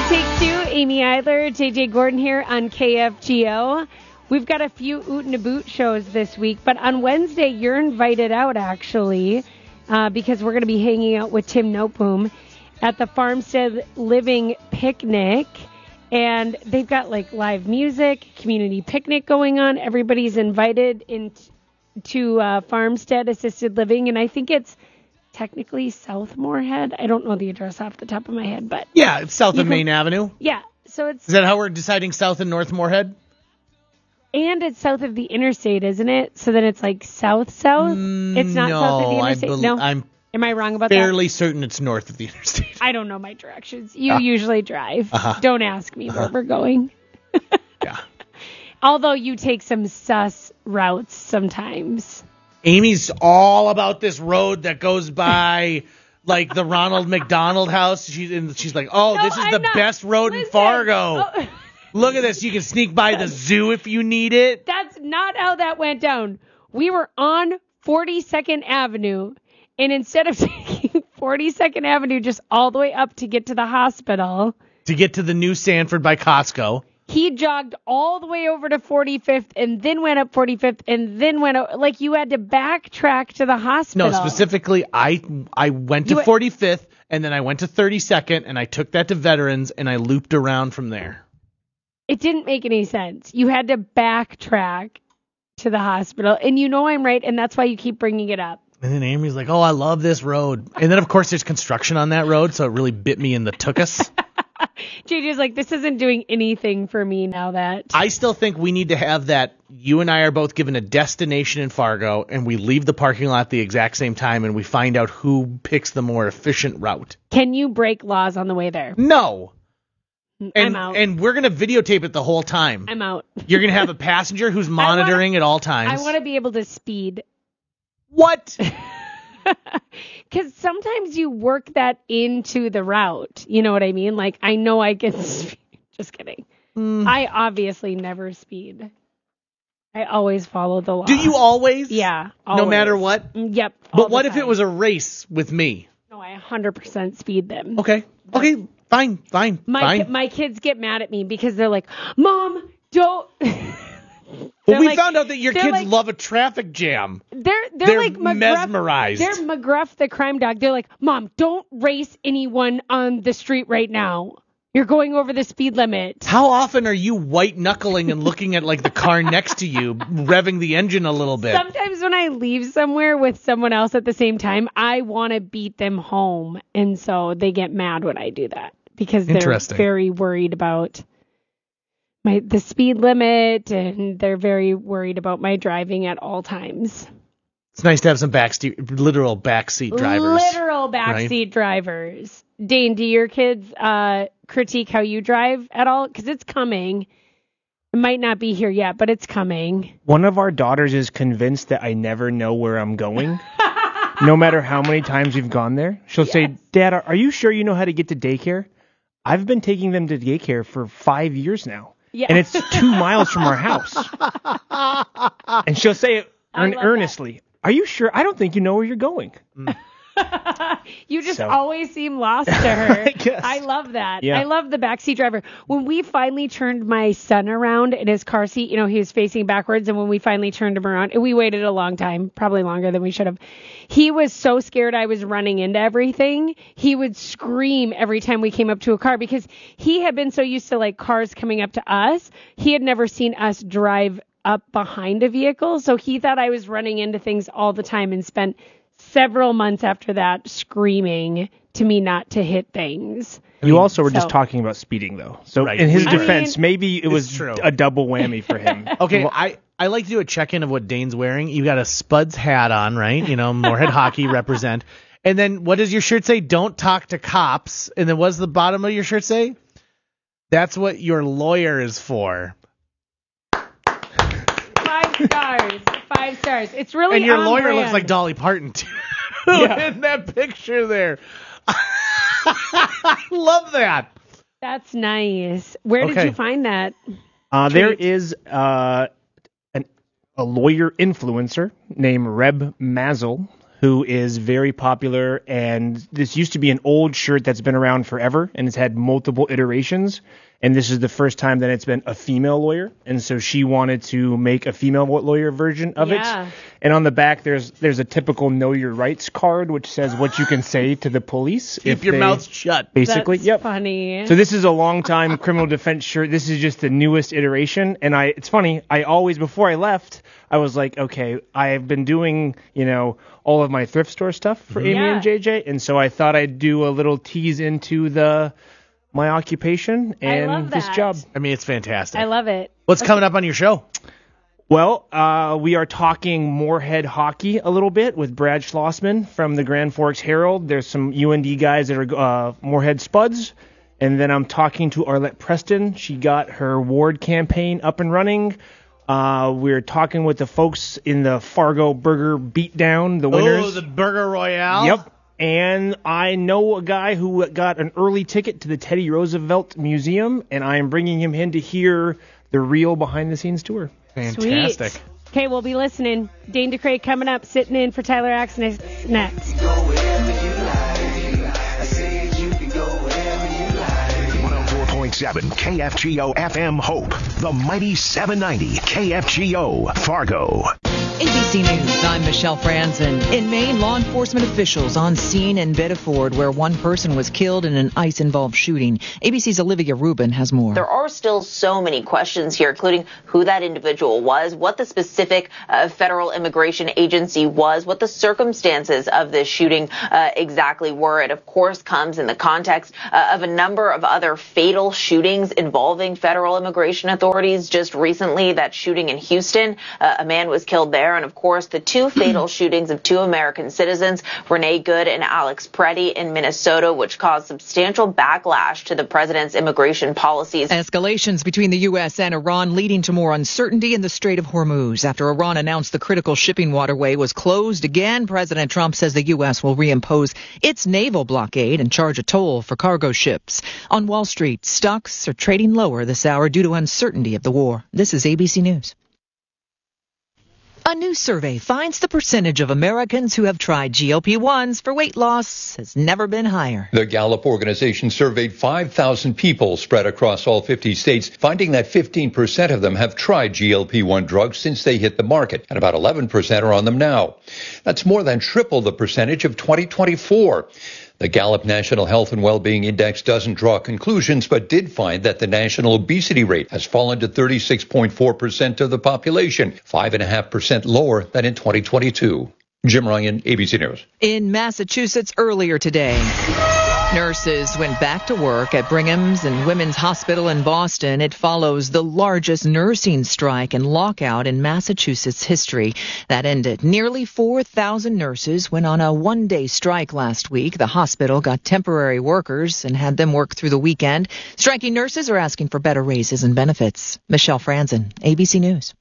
It Takes Two, Amy Eidler, JJ Gordon here on KFGO. We've got a few Oot and a Boot shows this week, but on Wednesday you're invited out actually because we're going to be hanging out with Tim Noteboom at the Farmstead Living Picnic, and they've got like live music, community picnic going on. Everybody's invited into Farmstead Assisted Living, and I think it's technically South Moorhead. I don't know the address off the top of my head, but yeah, it's south of Main Avenue. Yeah, so it's. Is that how we're deciding south and north Moorhead? And it's south of the interstate, isn't it? So then it's like south. It's not south of the interstate. No, am I wrong about that? Fairly certain it's north of the interstate. I don't know my directions. You usually drive. Don't ask me where we're going. Yeah. Although you take some sus routes sometimes. Amy's all about this road that goes by like the Ronald McDonald House. She's like, oh, no, this is the best road in Fargo. Oh. Look at this. You can sneak by the zoo if you need it. That's not how that went down. We were on 42nd Avenue, and instead of taking 42nd Avenue just all the way up to get to the hospital. To get to the new Sanford by Costco. He jogged all the way over to 45th and then went up 45th and then went up. Like, you had to backtrack to the hospital. No, specifically, I went to 45th and then I went to 32nd and I took that to Veterans and I looped around from there. It didn't make any sense. You had to backtrack to the hospital. And you know I'm right, and that's why you keep bringing it up. And then Amy's like, oh, I love this road. And then, of course, there's construction on that road, so it really bit me in the tuchus. JJ's like, this isn't doing anything for me now that. I still think we need to have that. You and I are both given a destination in Fargo, and we leave the parking lot at the exact same time, and we find out who picks the more efficient route. Can you break laws on the way there? No. I'm out. And we're going to videotape it the whole time. I'm out. You're going to have a passenger who's monitoring at all times. I want to be able to speed. What? Because sometimes you work that into the route. You know what I mean? Like, I know I can speed. Just kidding. I obviously never speed. I always follow the law. Do you always? Yeah. Always. No matter what? Yep. But what if it was a race with me? No, I 100% speed them. Okay. Okay. Fine. My kids get mad at me because they're like, Mom, don't. Well, we found out that your kids love a traffic jam. They're like mesmerized. They're McGruff the crime dog. They're like, Mom, don't race anyone on the street right now. You're going over the speed limit. How often are you white knuckling and looking at like the car next to you, revving the engine a little bit? Sometimes when I leave somewhere with someone else at the same time, I want to beat them home, and so they get mad when I do that because they're very worried about the speed limit, and they're very worried about my driving at all times. It's nice to have some literal backseat drivers. Literal backseat drivers. Dane, do your kids critique how you drive at all? Because it's coming. It might not be here yet, but it's coming. One of our daughters is convinced that I never know where I'm going. No matter how many times we've gone there. She'll say, Dad, are you sure you know how to get to daycare? I've been taking them to daycare for 5 years now. Yeah. And it's 2 miles from our house. And she'll say it earnestly. Are you sure? I don't think you know where you're going. You just always seem lost to her. I love that. Yeah. I love the backseat driver. When we finally turned my son around in his car seat, he was facing backwards. And when we finally turned him around, and we waited a long time, probably longer than we should have. He was so scared I was running into everything. He would scream every time we came up to a car because he had been so used to like cars coming up to us. He had never seen us drive up behind a vehicle. So he thought I was running into things all the time and spent several months after that screaming to me not to hit things. You also were just talking about speeding, though. So in his defense, maybe it was a double whammy for him. Okay, I like to do a check-in of what Dane's wearing. You got a Spuds hat on, right? Moorhead Hockey represent. And then what does your shirt say? Don't talk to cops. And then what does the bottom of your shirt say? That's what your lawyer is for. 5 stars. 5 stars. It's really And your on lawyer brand. looks like Dolly Parton, too. In that picture there. I love that. That's nice. Where did you find that? There is a lawyer influencer named Reb Mazel who is very popular, and this used to be an old shirt that's been around forever, and it's had multiple iterations, and this is the first time that it's been a female lawyer, and so she wanted to make a female lawyer version of it. And on the back, there's a typical Know Your Rights card, which says what you can say to the police. Keep your mouth shut. Basically, That's funny. So this is a long-time criminal defense shirt. This is just the newest iteration, and it's funny, before I left, I was like, okay, I've been doing, all of my thrift store stuff for Amy and JJ, and so I thought I'd do a little tease into my occupation and this job. I mean, it's fantastic. I love it. What's coming up on your show? Well, we are talking Moorhead hockey a little bit with Brad Schlossman from the Grand Forks Herald. There's some UND guys that are Moorhead Spuds. And then I'm talking to Arlette Preston. She got her Ward campaign up and running. We're talking with the folks in the Fargo Burger Beatdown, the winners. Oh, the Burger Royale? Yep. And I know a guy who got an early ticket to the Teddy Roosevelt Museum, and I am bringing him in to hear the real behind-the-scenes tour. Fantastic. Sweet. Okay, we'll be listening. Dane DeCraig coming up, sitting in for Tyler Axness next. 104.7 KFGO FM Hope, the mighty 790 KFGO Fargo. ABC News, I'm Michelle Franzen. In Maine, law enforcement officials on scene in Bedford where one person was killed in an ICE-involved shooting. ABC's Olivia Rubin has more. There are still so many questions here, including who that individual was, what the specific federal immigration agency was, what the circumstances of this shooting exactly were. It, of course, comes in the context of a number of other fatal shootings involving federal immigration authorities. Just recently, that shooting in Houston, a man was killed there. And, of course, the two fatal shootings of two American citizens, Renee Good and Alex Preddy in Minnesota, which caused substantial backlash to the president's immigration policies. Escalations between the U.S. and Iran leading to more uncertainty in the Strait of Hormuz. After Iran announced the critical shipping waterway was closed again, President Trump says the U.S. will reimpose its naval blockade and charge a toll for cargo ships. On Wall Street, stocks are trading lower this hour due to uncertainty of the war. This is ABC News. A new survey finds the percentage of Americans who have tried GLP-1s for weight loss has never been higher. The Gallup organization surveyed 5,000 people spread across all 50 states, finding that 15% of them have tried GLP-1 drugs since they hit the market, and about 11% are on them now. That's more than triple the percentage of 2024. The Gallup National Health and Wellbeing Index doesn't draw conclusions, but did find that the national obesity rate has fallen to 36.4% of the population, 5.5% lower than in 2022. Jim Ryan, ABC News. In Massachusetts earlier today, nurses went back to work at Brigham's and Women's Hospital in Boston. It follows the largest nursing strike and lockout in Massachusetts history. That ended. Nearly 4,000 nurses went on a one-day strike last week. The hospital got temporary workers and had them work through the weekend. Striking nurses are asking for better raises and benefits. Michelle Franzen, ABC News.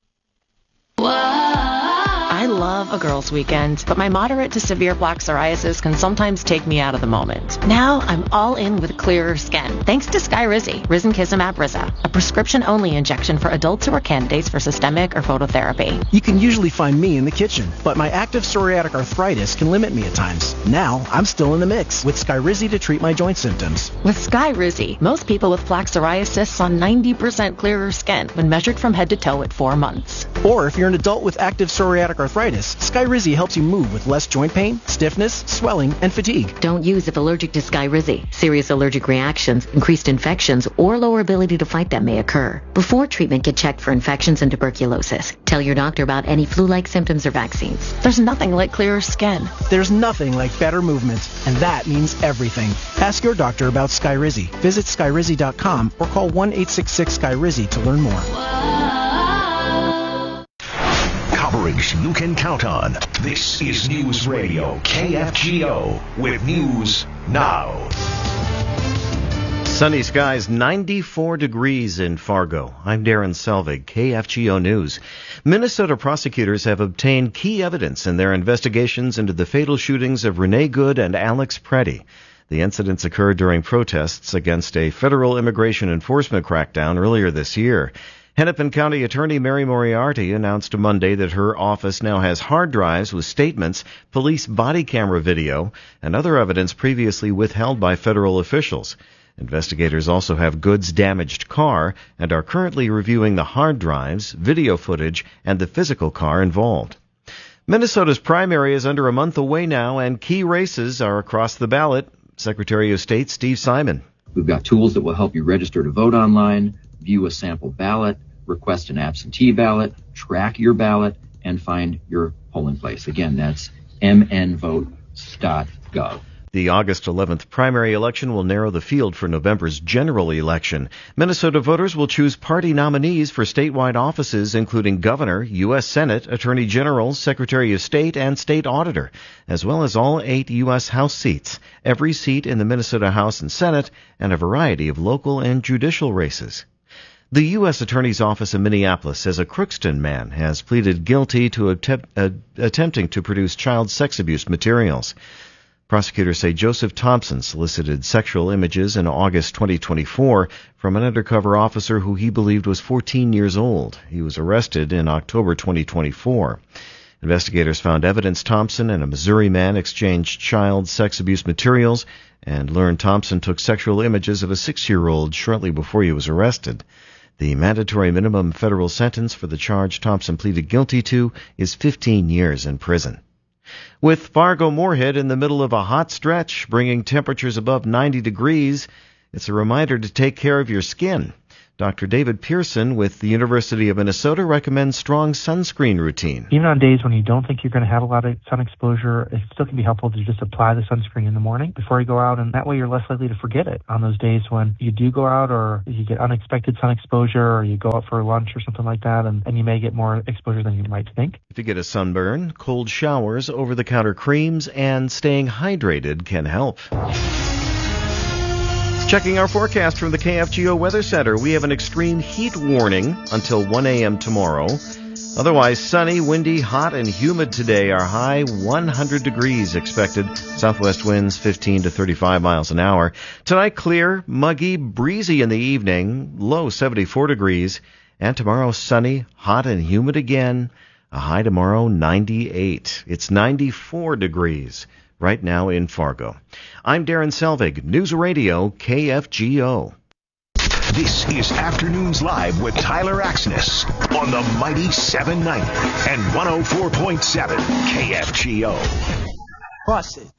I love a girls' weekend, but my moderate to severe plaque psoriasis can sometimes take me out of the moment. Now I'm all in with clearer skin, thanks to Skyrizi, Risankizumab Riza, a prescription-only injection for adults who are candidates for systemic or phototherapy. You can usually find me in the kitchen, but my active psoriatic arthritis can limit me at times. Now I'm still in the mix with Skyrizi to treat my joint symptoms. With Skyrizi, most people with plaque psoriasis saw 90% clearer skin when measured from head to toe at 4 months. Or if you're an adult with active psoriatic arthritis, Skyrizi helps you move with less joint pain, stiffness, swelling, and fatigue. Don't use if allergic to Skyrizi. Serious allergic reactions, increased infections, or lower ability to fight them may occur. Before treatment, get checked for infections and tuberculosis. Tell your doctor about any flu-like symptoms or vaccines. There's nothing like clearer skin. There's nothing like better movement, and that means everything. Ask your doctor about Skyrizi. Visit Skyrizi.com or call 1-866-SKYRIZI to learn more. Coverage you can count on. This is News Radio KFGO with News Now. Sunny skies, 94 degrees in Fargo. I'm Darren Selvig, KFGO News. Minnesota prosecutors have obtained key evidence in their investigations into the fatal shootings of Renee Good and Alex Preddy. The incidents occurred during protests against a federal immigration enforcement crackdown earlier this year. Hennepin County Attorney Mary Moriarty announced Monday that her office now has hard drives with statements, police body camera video, and other evidence previously withheld by federal officials. Investigators also have Good's damaged car and are currently reviewing the hard drives, video footage, and the physical car involved. Minnesota's primary is under a month away now, and key races are across the ballot. Secretary of State Steve Simon. We've got tools that will help you register to vote online, view a sample ballot, request an absentee ballot, track your ballot, and find your polling place. Again, that's mnvote.gov. The August 11th primary election will narrow the field for November's general election. Minnesota voters will choose party nominees for statewide offices, including governor, U.S. Senate, attorney general, secretary of state, and state auditor, as well as all 8 U.S. House seats, every seat in the Minnesota House and Senate, and a variety of local and judicial races. The U.S. Attorney's Office in Minneapolis says a Crookston man has pleaded guilty to attempting to produce child sex abuse materials. Prosecutors say Joseph Thompson solicited sexual images in August 2024 from an undercover officer who he believed was 14 years old. He was arrested in October 2024. Investigators found evidence Thompson and a Missouri man exchanged child sex abuse materials and learned Thompson took sexual images of a 6-year-old shortly before he was arrested. The mandatory minimum federal sentence for the charge Thompson pleaded guilty to is 15 years in prison. With Fargo-Moorhead in the middle of a hot stretch, bringing temperatures above 90 degrees, it's a reminder to take care of your skin. Dr. David Pearson with the University of Minnesota recommends strong sunscreen routine. Even on days when you don't think you're going to have a lot of sun exposure, it still can be helpful to just apply the sunscreen in the morning before you go out, and that way you're less likely to forget it on those days when you do go out or you get unexpected sun exposure or you go out for lunch or something like that, and you may get more exposure than you might think. If you get a sunburn, cold showers, over-the-counter creams, and staying hydrated can help. Checking our forecast from the KFGO Weather Center, we have an extreme heat warning until 1 a.m. tomorrow. Otherwise, sunny, windy, hot, and humid today. Our high 100 degrees expected. Southwest winds 15 to 35 miles an hour. Tonight, clear, muggy, breezy in the evening. Low 74 degrees. And tomorrow, sunny, hot, and humid again. A high tomorrow 98. It's 94 degrees. Right now in Fargo. I'm Darren Selvig, News Radio KFGO. This is Afternoons Live with Tyler Axness on the mighty 790 and 104.7 KFGO. Bust it.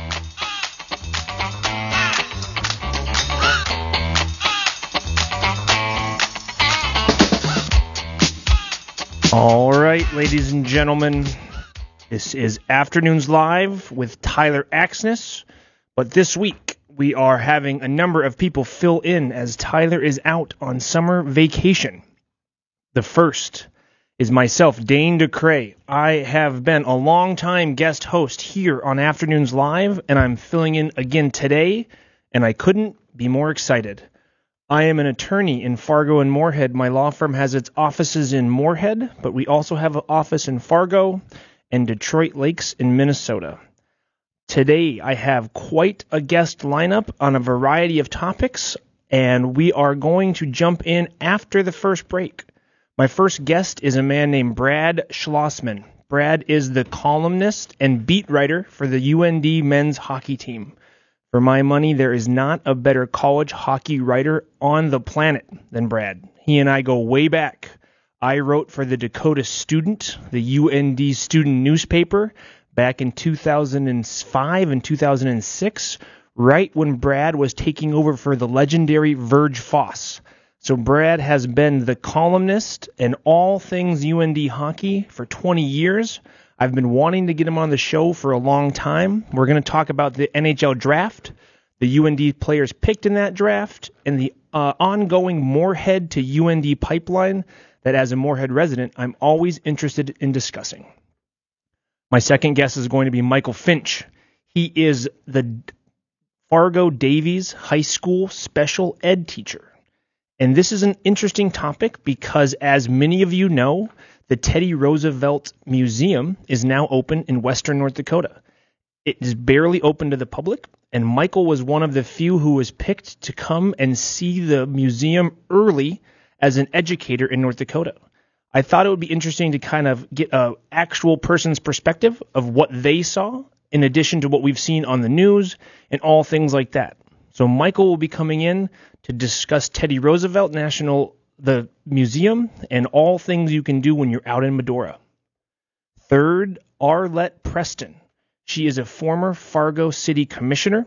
All right, ladies and gentlemen. This is Afternoons Live with Tyler Axness, but this week we are having a number of people fill in as Tyler is out on summer vacation. The first is myself, Dane DeCray. I have been a long-time guest host here on Afternoons Live, and I'm filling in again today, and I couldn't be more excited. I am an attorney in Fargo and Moorhead. My law firm has its offices in Moorhead, but we also have an office in Fargo and Detroit Lakes in Minnesota. Today, I have quite a guest lineup on a variety of topics, and we are going to jump in after the first break. My first guest is a man named Brad Schlossman. Brad is the columnist and beat writer for the UND men's hockey team. For my money, there is not a better college hockey writer on the planet than Brad. He and I go way back. I wrote for the Dakota Student, the UND student newspaper, back in 2005 and 2006, right when Brad was taking over for the legendary Verge Foss. So Brad has been the columnist and all things UND hockey for 20 years. I've been wanting to get him on the show for a long time. We're going to talk about the NHL draft, the UND players picked in that draft, and the ongoing Moorhead to UND pipeline that as a Moorhead resident, I'm always interested in discussing. My second guest is going to be Michael Finch. He is the Fargo Davies High School special ed teacher. And this is an interesting topic because, as many of you know, the Teddy Roosevelt Museum is now open in western North Dakota. It is barely open to the public, and Michael was one of the few who was picked to come and see the museum early as an educator in North Dakota. I thought it would be interesting to kind of get an actual person's perspective of what they saw, in addition to what we've seen on the news and all things like that. So Michael will be coming in to discuss Teddy Roosevelt the museum, and all things you can do when you're out in Medora. Third, Arlette Preston. She is a former Fargo City Commissioner.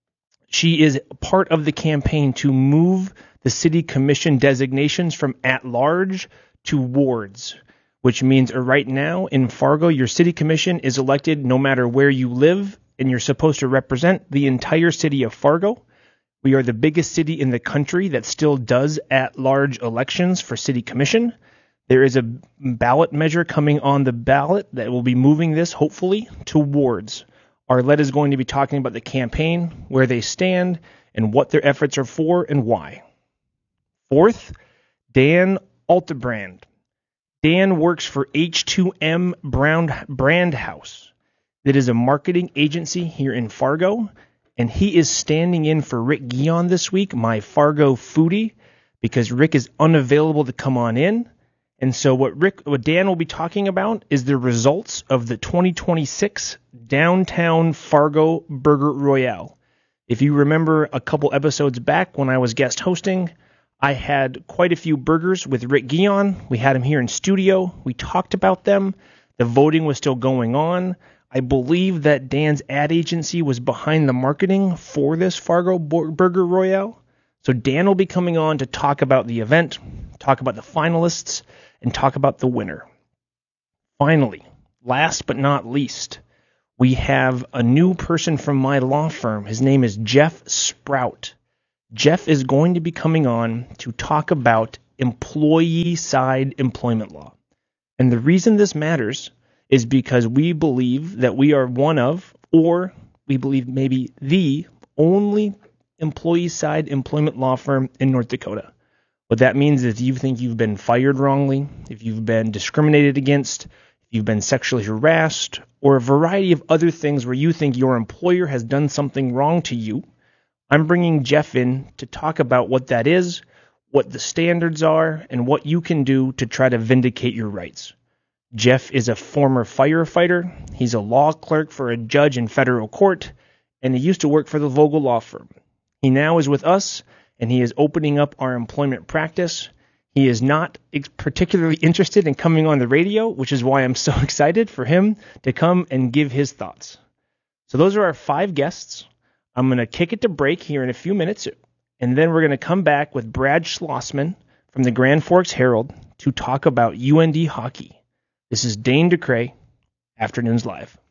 She is part of the campaign to move the City Commission designations from at-large to wards, which means right now in Fargo, your City Commission is elected no matter where you live, and you're supposed to represent the entire city of Fargo. We are the biggest city in the country that still does at-large elections for City Commission. There is a ballot measure coming on the ballot that will be moving this, hopefully, to wards. Arlette is going to be talking about the campaign, where they stand, and what their efforts are for and why. Fourth, Dan Altebrand. Dan works for H2M Brand House. That is a marketing agency here in Fargo. And he is standing in for Rick Guion this week, my Fargo foodie, because Rick is unavailable to come on in. And so what Dan will be talking about is the results of the 2026 Downtown Fargo Burger Royale. If you remember a couple episodes back when I was guest hosting, I had quite a few burgers with Rick Guion. We had him here in studio. We talked about them. The voting was still going on. I believe that Dan's ad agency was behind the marketing for this Fargo Burger Royale. So Dan will be coming on to talk about the event, talk about the finalists, and talk about the winner. Finally, last but not least, we have a new person from my law firm. His name is Jeff Sprout. Jeff is going to be coming on to talk about employee-side employment law. And the reason this matters is because we believe that we are one of, or we believe maybe the only employee-side employment law firm in North Dakota. What that means is if you think you've been fired wrongly, if you've been discriminated against, if you've been sexually harassed, or a variety of other things where you think your employer has done something wrong to you, I'm bringing Jeff in to talk about what that is, what the standards are, and what you can do to try to vindicate your rights. Jeff is a former firefighter. He's a law clerk for a judge in federal court, and he used to work for the Vogel Law Firm. He now is with us, and he is opening up our employment practice. He is not particularly interested in coming on the radio, which is why I'm so excited for him to come and give his thoughts. So those are our 5 guests. I'm going to kick it to break here in a few minutes, and then we're going to come back with Brad Schlossman from the Grand Forks Herald to talk about UND hockey. This is Dane DeCray, Afternoons Live.